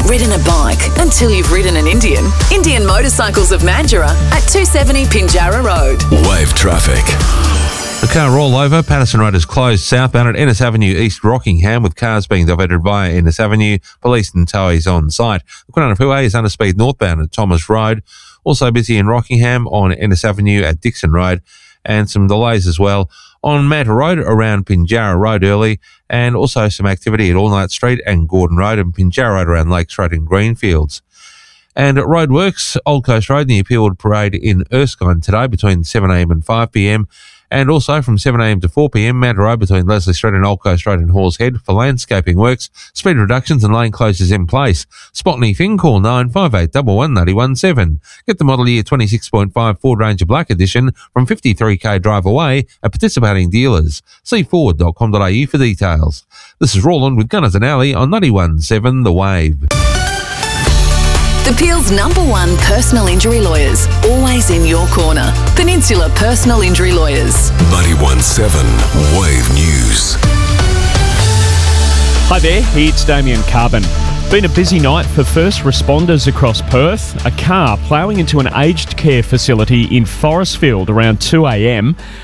ridden a bike until you've ridden an Indian. Indian Motorcycles of Mandurah at 270 Pinjarra Road. Wave traffic. The car rollover, Patterson Road is closed southbound at Ennis Avenue, East Rockingham, with cars being diverted via Ennis Avenue. Police and towies on site. The Quinana is under speed northbound at Thomas Road. Also busy in Rockingham on Ennis Avenue at Dixon Road, and some delays as well on Manta Road around Pinjarra Road early, and also some activity at Allnight Street and Gordon Road, and Pinjarra Road around Lakes Road and Greenfields. And at Roadworks, Old Coast Road, the Appealwood Parade in Erskine today between 7am and 5pm, and also from 7am to 4pm, Manta Road between Leslie Street and Old Coast Road and Halls Head for landscaping works, speed reductions and lane closures in place. Spot anything, call 95811 Get the model year 26.5 Ford Ranger Black Edition from 53k drive away at participating dealers. See Ford.com.au for details. This is Roland with Gunners and Alley on 91.7 The Wave. The Peel's #1 personal injury lawyers, always in your corner. Peninsula Personal Injury Lawyers. 91.7 Wave News. Hi there, it's Damien Carbon. Been a busy night for first responders across Perth. A car ploughing into an aged care facility in Forestfield around 2am.